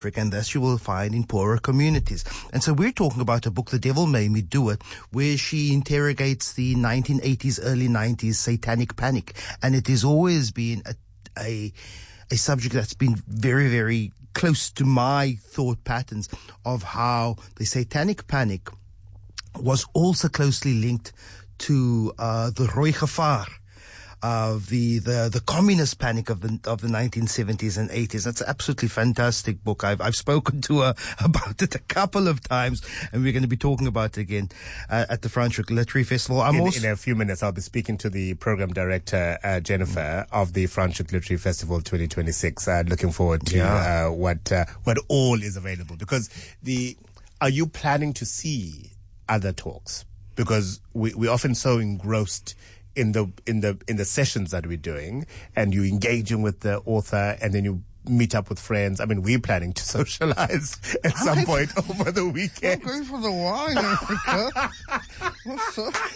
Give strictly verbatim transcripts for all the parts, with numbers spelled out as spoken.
and this you will find in poorer communities. And so we're talking about a book, The Devil Made Me Do It, where she interrogates the nineteen eighties, early nineties satanic panic. And it has always been a, a, a subject that's been very, very close to my thought patterns of how the satanic panic was also closely linked to uh, the Rooi Gevaar, of the, the, the communist panic of the, of the nineteen seventies and eighties. That's an absolutely fantastic book. I've, I've spoken to her about it a couple of times, and we're going to be talking about it again uh, at the Franschhoek Literary Festival. I'm in, also in a few minutes, I'll be speaking to the program director, uh, Jennifer, of the Franschhoek Literary Festival twenty twenty-six. Uh, looking forward to, yeah. uh, what, uh, what all is available. Because the, are you planning to see other talks? Because we, we're often so engrossed in the in the in the sessions that we're doing, and you're engaging with the author, and then you meet up with friends. I mean, we're planning to socialize at some I'm, point over the weekend. I'm going for the wine, Africa. What's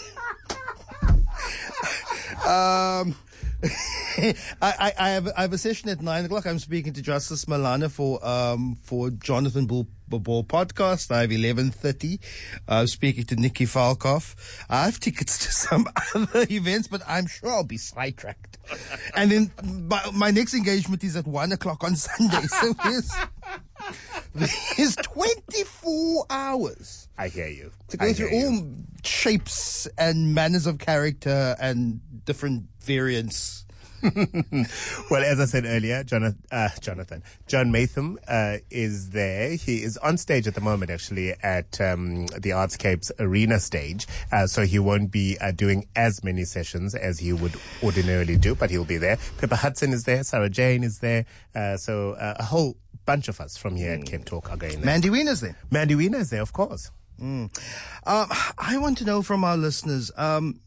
up? um, I, I, have I have a session at nine o'clock. I'm speaking to Justice Malana for um for Jonathan Bull, Bull podcast. I have eleven thirty. Uh, speaking to Nikki Falkoff. I have tickets to some other events, but I'm sure I'll be sidetracked. And then my, my next engagement is at one o'clock on Sunday. So there's there's twenty-four hours. I hear you. To go I through hear all you. shapes and manners of character and different variants. Well, as I said earlier, Jonathan, uh, Jonathan, John Maytham uh, is there. He is on stage at the moment, actually, at um, the Artscapes Arena stage. Uh, so he won't be uh, doing as many sessions as he would ordinarily do, but he'll be there. Pippa Hudson is there. Sarah Jane is there. Uh, so uh, a whole bunch of us from here at Cape Talk are going there. Mandy Wiener's there. Mandy Wiener is there, of course. Mm. Um, I want to know from our listeners, um,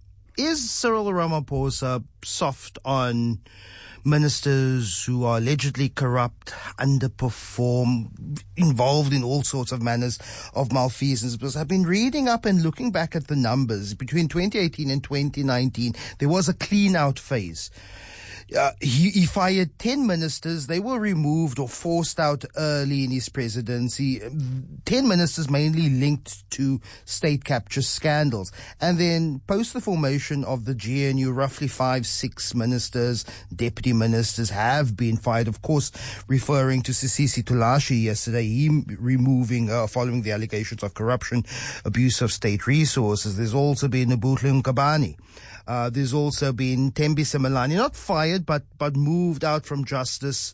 is Cyril Ramaphosa soft on ministers who are allegedly corrupt, underperform, involved in all sorts of manners of malfeasance? Because I've been reading up and looking back at the numbers. Between twenty eighteen and twenty nineteen, there was a clean-out phase. Uh, he, he fired ten ministers. They were removed or forced out early in his presidency. ten ministers mainly linked to state capture scandals. And then post the formation of the G N U, roughly five, six ministers, deputy ministers have been fired. Of course, referring to Sisisi Tulashi yesterday, he removing, uh, following the allegations of corruption, abuse of state resources. There's also been Nabuhle Mkabani. Uh, there's also been Thembisa Malani, not fired, but, but moved out from justice,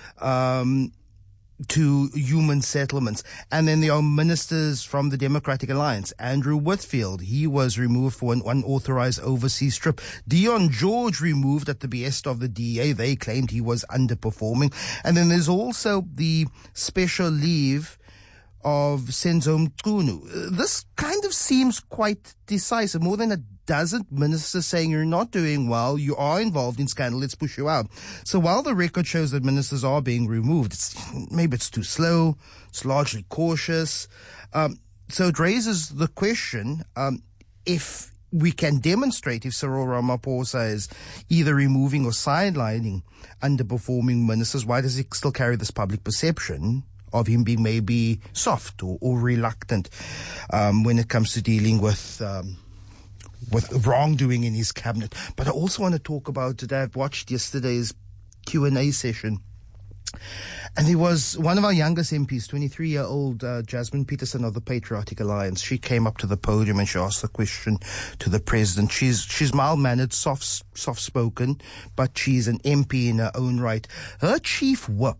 um, to human settlements. And then there are ministers from the Democratic Alliance. Andrew Whitfield, he was removed for an unauthorized overseas trip. Dion George removed at the behest of the D E A. They claimed he was underperforming. And then there's also the special leave of Senzo Mchunu. This kind of seems quite decisive. More than a dozen ministers saying you're not doing well, you are involved in scandal, let's push you out. So while the record shows that ministers are being removed, it's, maybe it's too slow, it's largely cautious. Um, so it raises the question, um, if we can demonstrate if Cyril Ramaphosa is either removing or sidelining underperforming ministers, why does he still carry this public perception of him being maybe soft or, or reluctant um, when it comes to dealing with um, with wrongdoing in his cabinet? But I also want to talk about today. I've watched yesterday's Q and A session, and there was one of our youngest M Ps, twenty-three-year-old uh, Jasmine Peterson of the Patriotic Alliance. She came up to the podium and she asked the question to the president. She's she's mild-mannered, soft soft-spoken, but she's an M P in her own right. Her chief whip,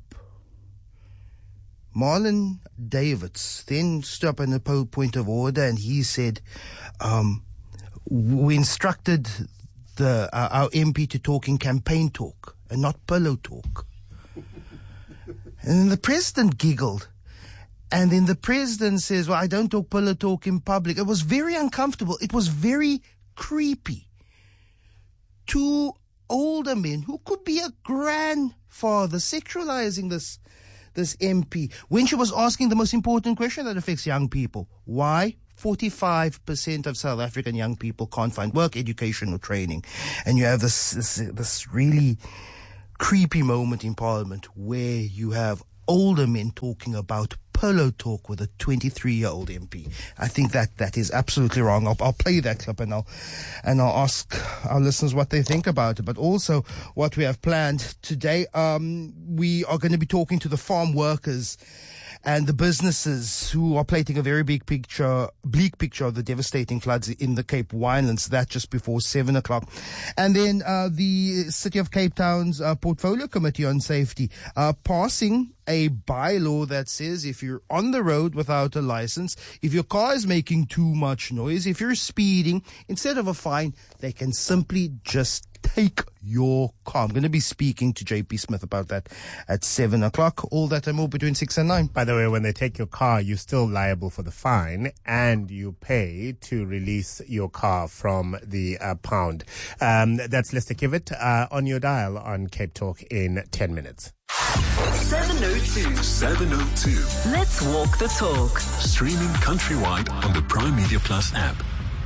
Marlon Davids, then stood up in a point of order, and he said, um, we instructed the uh, our M P to talk in campaign talk and not pillow talk. And then the president giggled. And then the president says, well, I don't talk pillow talk in public. It was very uncomfortable. It was very creepy. Two older men who could be a grandfather sexualizing this this M P when she was asking the most important question that affects young people. Why? forty-five percent of South African young people can't find work, education, or training. And you have this, this, this really creepy moment in Parliament where you have older men talking about pillow talk with a twenty-three-year-old M P. I think that that is absolutely wrong. I'll, I'll play that clip and I'll and I'll ask our listeners what they think about it. But also what we have planned today, um, we are going to be talking to the farm workers and the businesses who are painting a very big picture, bleak picture of the devastating floods in the Cape Winelands. That just before seven o'clock. And then uh, the City of Cape Town's uh, Portfolio Committee on Safety uh, passing a bylaw that says if you're on the road without a license, if your car is making too much noise, if you're speeding, instead of a fine, they can simply just take your car. I'm going to be speaking to J P Smith about that at seven o'clock. All that and more between six and nine. By the way, when they take your car, you're still liable for the fine, and you pay to release your car from the uh, pound. Um, that's Lester Kivitt uh, on your dial on Cape Talk in ten minutes. seven oh two. seven oh two. Let's walk the talk. Streaming countrywide on the Prime Media Plus app.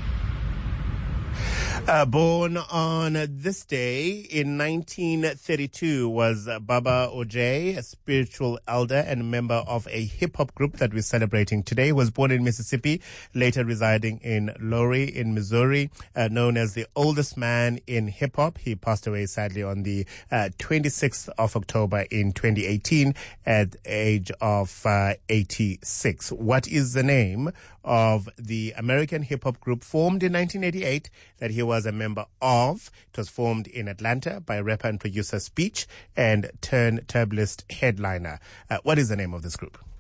Uh, born on this day in nineteen thirty-two was Baba Ojay, a spiritual elder and member of a hip-hop group that we're celebrating today. Was born in Mississippi, later residing in Lowry in Missouri, uh, known as the oldest man in hip-hop. He passed away sadly on the uh, twenty-sixth of October in twenty eighteen at the age of uh, eighty-six. What is the name of the American hip-hop group formed in nineteen eighty-eight that he was a member of? It was formed in Atlanta by rapper and producer Speech and turntablistic headliner. Uh, what is the name of this group?